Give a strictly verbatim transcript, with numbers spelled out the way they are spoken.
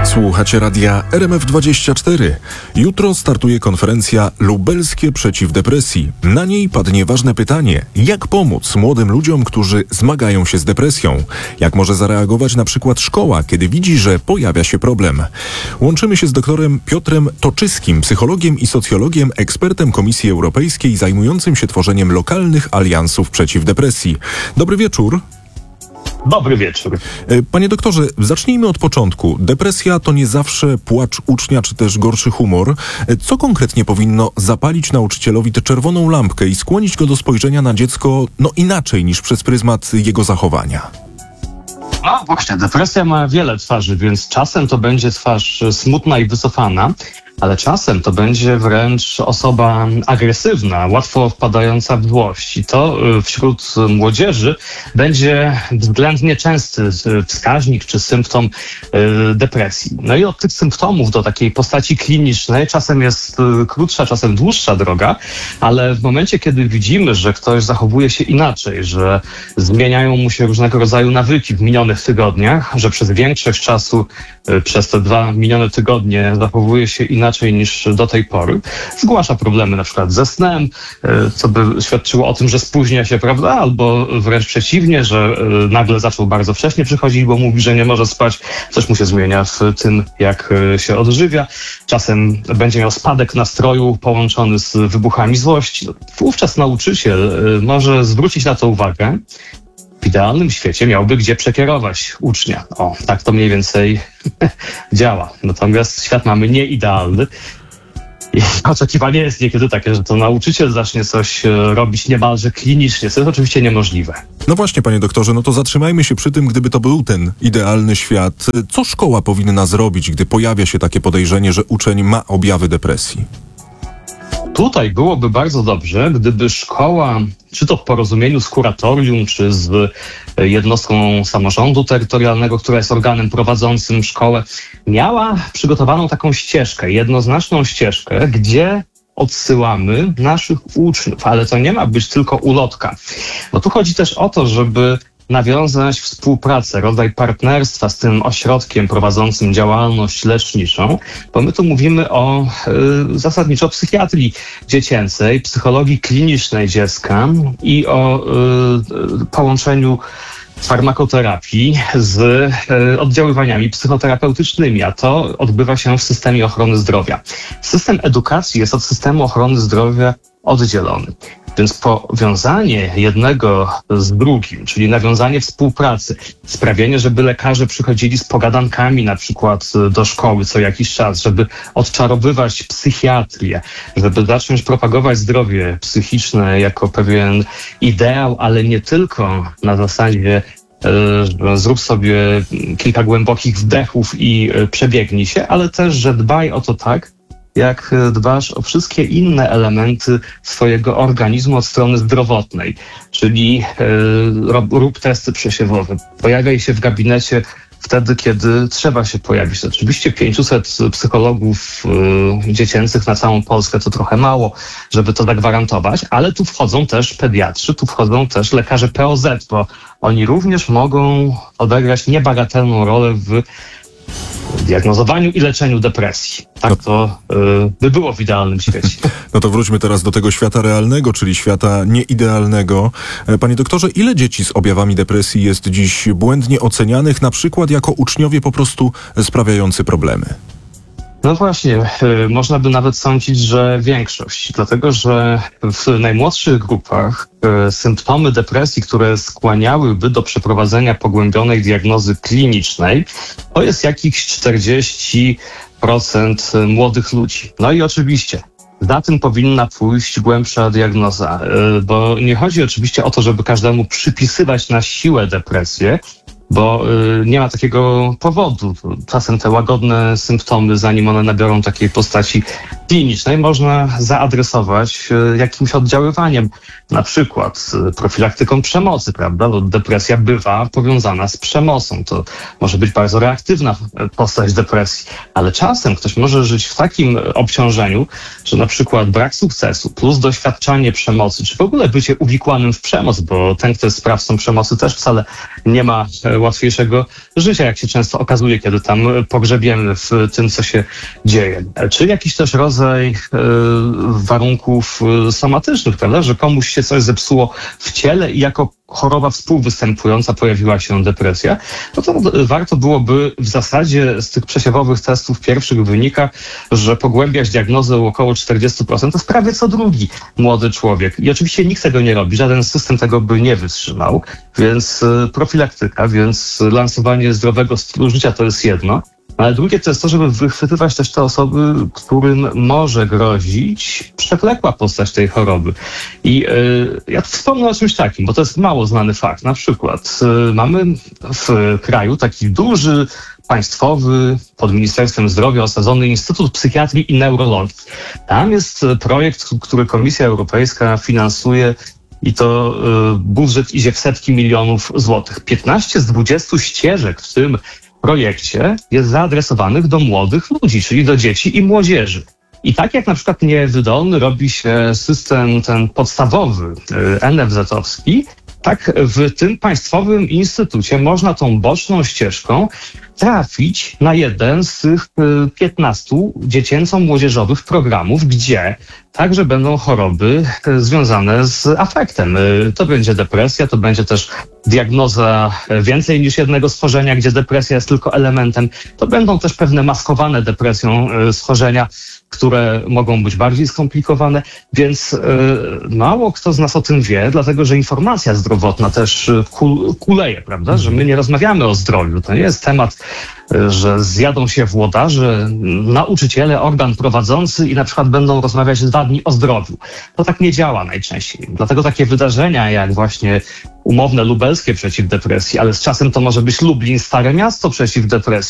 Słuchacie radia R M F dwadzieścia cztery. Jutro startuje konferencja Lubelskie przeciw depresji. Na niej padnie ważne pytanie: jak pomóc młodym ludziom, którzy zmagają się z depresją? Jak może zareagować na przykład szkoła, kiedy widzi, że pojawia się problem? Łączymy się z doktorem Piotrem Toczyskim, psychologiem i socjologiem, ekspertem Komisji Europejskiej zajmującym się tworzeniem lokalnych aliansów przeciw depresji. Dobry wieczór. Dobry wieczór. Panie doktorze, zacznijmy od początku. Depresja to nie zawsze płacz ucznia czy też gorszy humor. Co konkretnie powinno zapalić nauczycielowi tę czerwoną lampkę i skłonić go do spojrzenia na dziecko no inaczej niż przez pryzmat jego zachowania? No właśnie, depresja ma wiele twarzy, więc czasem to będzie twarz smutna i wycofana, ale czasem to będzie wręcz osoba agresywna, łatwo wpadająca w złość. I to wśród młodzieży będzie względnie częsty wskaźnik czy symptom depresji. No i od tych symptomów do takiej postaci klinicznej czasem jest krótsza, czasem dłuższa droga, ale w momencie, kiedy widzimy, że ktoś zachowuje się inaczej, że zmieniają mu się różnego rodzaju nawyki w minionych tygodniach, że przez większość czasu, przez te dwa minione tygodnie zachowuje się inaczej niż do tej pory, zgłasza problemy na przykład ze snem, co by świadczyło o tym, że spóźnia się, prawda, albo wręcz przeciwnie, że nagle zaczął bardzo wcześnie przychodzić, bo mówi, że nie może spać, coś mu się zmienia w tym, jak się odżywia. Czasem będzie miał spadek nastroju połączony z wybuchami złości. Wówczas nauczyciel może zwrócić na to uwagę. W idealnym świecie miałby gdzie przekierować ucznia. O, tak to mniej więcej działa. Natomiast świat mamy nieidealny. I oczekiwanie jest niekiedy takie, że to nauczyciel zacznie coś robić niemalże klinicznie, co jest oczywiście niemożliwe. No właśnie, panie doktorze, no to zatrzymajmy się przy tym, gdyby to był ten idealny świat. Co szkoła powinna zrobić, gdy pojawia się takie podejrzenie, że uczeń ma objawy depresji? Tutaj byłoby bardzo dobrze, gdyby szkoła, czy to w porozumieniu z kuratorium, czy z jednostką samorządu terytorialnego, która jest organem prowadzącym szkołę, miała przygotowaną taką ścieżkę, jednoznaczną ścieżkę, gdzie odsyłamy naszych uczniów, ale to nie ma być tylko ulotka. Bo tu chodzi też o to, żeby nawiązać współpracę, rodzaj partnerstwa z tym ośrodkiem prowadzącym działalność leczniczą, bo my tu mówimy o y, zasadniczo psychiatrii dziecięcej, psychologii klinicznej dziecka i o y, połączeniu farmakoterapii z y, oddziaływaniami psychoterapeutycznymi, a to odbywa się w systemie ochrony zdrowia. System edukacji jest od systemu ochrony zdrowia oddzielony. Więc powiązanie jednego z drugim, czyli nawiązanie współpracy, sprawienie, żeby lekarze przychodzili z pogadankami na przykład do szkoły co jakiś czas, żeby odczarowywać psychiatrię, żeby zacząć propagować zdrowie psychiczne jako pewien ideał, ale nie tylko na zasadzie że zrób sobie kilka głębokich wdechów i przebiegnij się, ale też, że dbaj o to tak, jak dbasz o wszystkie inne elementy swojego organizmu od strony zdrowotnej, czyli y, rób testy przesiewowe, pojawiaj się w gabinecie wtedy, kiedy trzeba się pojawić. Oczywiście pięciuset psychologów y, dziecięcych na całą Polskę to trochę mało, żeby to zagwarantować, ale tu wchodzą też pediatrzy, tu wchodzą też lekarze P O Z, bo oni również mogą odegrać niebagatelną rolę w diagnozowaniu i leczeniu depresji. Tak to y, by było w idealnym świecie. No to wróćmy teraz do tego świata realnego, czyli świata nieidealnego. Panie doktorze, ile dzieci z objawami depresji jest dziś błędnie ocenianych, na przykład jako uczniowie po prostu sprawiający problemy? No właśnie, y, można by nawet sądzić, że większość, dlatego że w najmłodszych grupach y, symptomy depresji, które skłaniałyby do przeprowadzenia pogłębionej diagnozy klinicznej, to jest jakichś czterdzieści procent młodych ludzi. No i oczywiście za tym powinna pójść głębsza diagnoza, y, bo nie chodzi oczywiście o to, żeby każdemu przypisywać na siłę depresję, bo y, nie ma takiego powodu. Czasem te łagodne symptomy, zanim one nabiorą takiej postaci klinicznej, można zaadresować y, jakimś oddziaływaniem, na przykład y, profilaktyką przemocy, prawda? Bo depresja bywa powiązana z przemocą. To może być bardzo reaktywna postać depresji, ale czasem ktoś może żyć w takim obciążeniu, że na przykład brak sukcesu plus doświadczanie przemocy, czy w ogóle bycie uwikłanym w przemoc, bo ten, kto jest sprawcą przemocy, też wcale nie ma łatwiejszego życia, jak się często okazuje, kiedy tam pogrzebiemy w tym, co się dzieje. Czy jakiś też rodzaj e, warunków somatycznych, prawda, że komuś się coś zepsuło w ciele i jako choroba współwystępująca pojawiła się depresja, no to warto byłoby w zasadzie z tych przesiewowych testów pierwszych wynika, że pogłębiać diagnozę u około czterdzieści procent to jest prawie co drugi młody człowiek. I oczywiście nikt tego nie robi, żaden system tego by nie wytrzymał, więc profilaktyka, więc lansowanie zdrowego stylu życia to jest jedno. Ale drugie to jest to, żeby wychwytywać też te osoby, którym może grozić przewlekła postać tej choroby. I yy, ja wspomnę o czymś takim, bo to jest mało znany fakt. Na przykład yy, mamy w kraju taki duży, państwowy, pod Ministerstwem Zdrowia osadzony Instytut Psychiatrii i Neurologii. Tam jest projekt, który Komisja Europejska finansuje i to yy, budżet idzie w setki milionów złotych. piętnaście z dwudziestu ścieżek w tym projekcie jest zaadresowanych do młodych ludzi, czyli do dzieci i młodzieży. I tak jak na przykład niewydolny robi się system ten podstawowy, en ef zet-owski, tak w tym państwowym instytucie można tą boczną ścieżką trafić na jeden z tych piętnastu dziecięco-młodzieżowych programów, gdzie także będą choroby związane z afektem. To będzie depresja, to będzie też diagnoza więcej niż jednego schorzenia, gdzie depresja jest tylko elementem. To będą też pewne maskowane depresją schorzenia, które mogą być bardziej skomplikowane, więc mało kto z nas o tym wie, dlatego że informacja zdrowotna też kuleje, prawda, że my nie rozmawiamy o zdrowiu. To nie jest temat, że zjadą się włodarze, nauczyciele, organ prowadzący i na przykład będą rozmawiać dwa dni o zdrowiu. To tak nie działa najczęściej. Dlatego takie wydarzenia jak właśnie umowne lubelskie przeciw depresji, ale z czasem to może być Lublin, Stare Miasto przeciw depresji,